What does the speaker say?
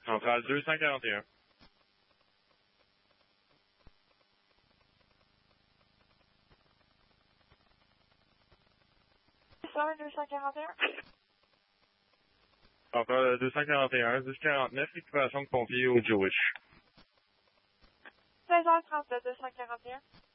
Centrale 241. Centrale 241. Centrale 241, 1049, équipation de pompiers au Jewish. 16h30, 241.